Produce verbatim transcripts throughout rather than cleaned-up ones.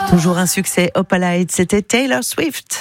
Toujours un succès, Opalite, c'était Taylor Swift.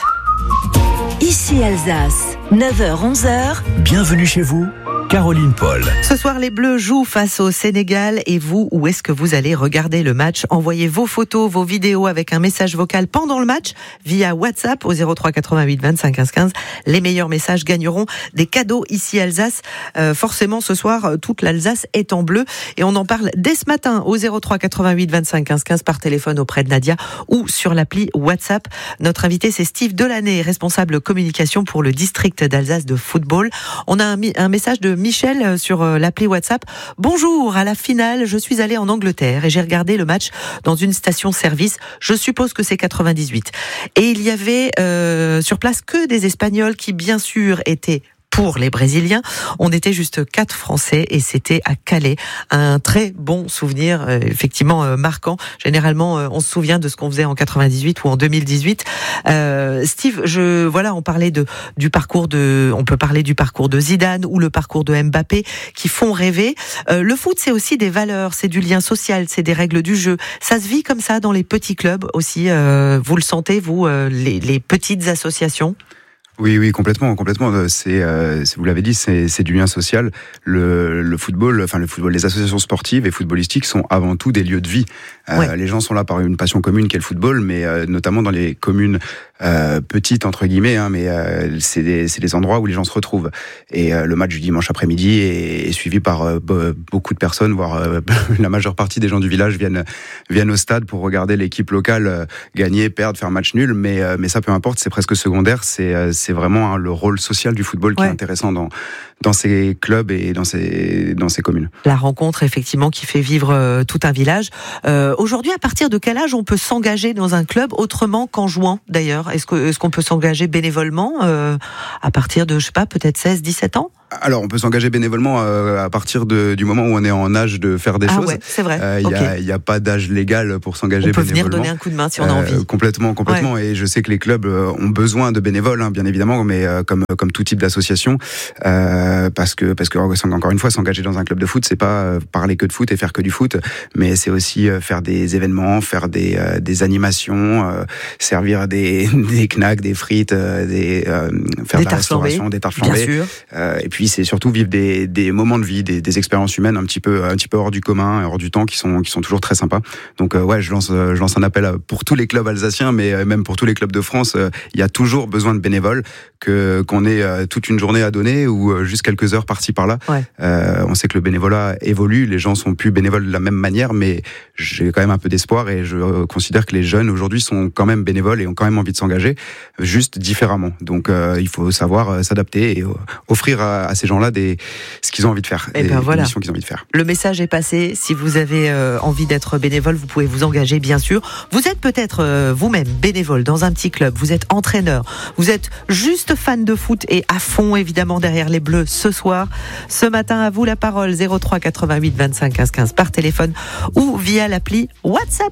Ici Alsace, neuf heures onze heures. Bienvenue chez vous, Caroline Paul. Ce soir, les Bleus jouent face au Sénégal. Et vous, où est-ce que vous allez regarder le match ? Envoyez vos photos, vos vidéos avec un message vocal pendant le match via WhatsApp au zéro trois quatre-vingt-huit vingt-cinq quinze quinze. Les meilleurs messages gagneront des cadeaux ici Alsace. Euh, forcément, ce soir, toute l'Alsace est en bleu. Et on en parle dès ce matin au zéro trois quatre-vingt-huit vingt-cinq quinze quinze par téléphone auprès de Nadia ou sur l'appli WhatsApp. Notre invité, c'est Steve Delaney, responsable communication pour le district d'Alsace de football. On a un, un message de Michel sur l'appli WhatsApp. Bonjour, à la finale, je suis allé en Angleterre et j'ai regardé le match dans une station-service. Je suppose que c'est quatre-vingt-dix-huit. Et il y avait euh, sur place que des Espagnols qui, bien sûr, étaient pour les Brésiliens. On était juste quatre Français et c'était à Calais. Un très bon souvenir, euh, effectivement euh, marquant. Généralement, euh, on se souvient de ce qu'on faisait en quatre-vingt-dix-huit ou en deux mille dix-huit. Euh, Steve, je voilà, on parlait de du parcours de, on peut parler du parcours de Zidane ou le parcours de Mbappé qui font rêver. Euh, le foot, c'est aussi des valeurs, c'est du lien social, c'est des règles du jeu. Ça se vit comme ça dans les petits clubs aussi. Euh, vous le sentez, vous, euh, les, les petites associations ? Oui, oui, complètement, complètement. C'est, euh, vous l'avez dit, c'est, c'est du lien social. Le, le football, enfin le football, les associations sportives et footballistiques sont avant tout des lieux de vie. Euh, ouais. Les gens sont là par une passion commune qu'est le football, mais euh, notamment dans les communes euh, petites entre guillemets, hein, mais euh, c'est des, c'est des endroits où les gens se retrouvent. Et euh, le match du dimanche après-midi est, est suivi par euh, beaucoup de personnes, voire euh, la majeure partie des gens du village viennent viennent au stade pour regarder l'équipe locale euh, gagner, perdre, faire match nul. Mais euh, mais ça, peu importe, c'est presque secondaire. C'est euh, c'est vraiment hein, le rôle social du football qui ouais. est intéressant dans dans ces clubs et dans ces dans ces communes. La rencontre, effectivement, qui fait vivre euh, tout un village. Euh, aujourd'hui, à partir de quel âge on peut s'engager dans un club autrement qu'en jouant, d'ailleurs ? Est-ce que est-ce qu'on peut s'engager bénévolement euh, à partir de, je sais pas, peut-être seize, dix-sept ans ? Alors, on peut s'engager bénévolement euh, à partir de, du moment où on est en âge de faire des ah choses. Ouais, c'est vrai. Il euh, okay. n'y a, a pas d'âge légal pour s'engager bénévolement. On peut venir donner un coup de main si on a envie. Euh, complètement, complètement. Ouais. Et je sais que les clubs ont besoin de bénévoles, hein, bien évidemment, mais euh, comme comme tout type d'association, euh, parce que parce que encore une fois, s'engager dans un club de foot, c'est pas parler que de foot et faire que du foot, mais c'est aussi faire des événements, faire des euh, des animations, euh, servir des des knacks, des frites, euh, des euh, faire des de la restauration, flambées, des tartes flambées. Bien sûr. Euh, et puis c'est surtout vivre des, des moments de vie, des, des expériences humaines un petit peu, un petit peu hors du commun, hors du temps, qui sont, qui sont toujours très sympas. Donc euh, ouais, je lance, je lance un appel pour tous les clubs alsaciens, mais même pour tous les clubs de France. Euh, il y a toujours besoin de bénévoles, que qu'on ait euh, toute une journée à donner ou euh, juste quelques heures par-ci par-là. Ouais. Euh, on sait que le bénévolat évolue, les gens sont plus bénévoles de la même manière, mais j'ai quand même un peu d'espoir et je euh, considère que les jeunes aujourd'hui sont quand même bénévoles et ont quand même envie de s'engager, juste différemment. Donc euh, il faut savoir euh, s'adapter et euh, offrir à, à ces gens-là des ce qu'ils ont envie de faire, et des, ben voilà. des missions qu'ils ont envie de faire. Le message est passé. Si vous avez euh, envie d'être bénévole, vous pouvez vous engager, bien sûr. Vous êtes peut-être euh, vous-même bénévole dans un petit club, vous êtes entraîneur, vous êtes juste fan de foot et à fond évidemment derrière les Bleus ce soir. Ce matin, à vous la parole, zéro trois quatre-vingt-huit vingt-cinq quinze quinze par téléphone ou via l'appli WhatsApp.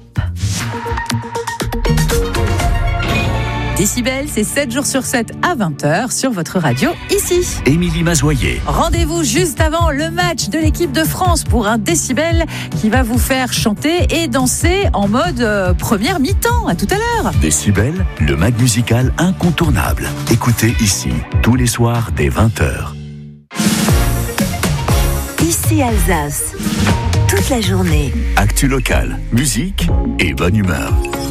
Décibel, c'est sept jours sur sept à vingt heures sur votre radio ici. Émilie Mazoyer. Rendez-vous juste avant le match de l'équipe de France pour un Décibel qui va vous faire chanter et danser en mode euh, première mi-temps. À tout à l'heure. Décibel, le mag musical incontournable. Écoutez ici, tous les soirs dès vingt heures. Ici Alsace, toute la journée. Actu local, musique et bonne humeur.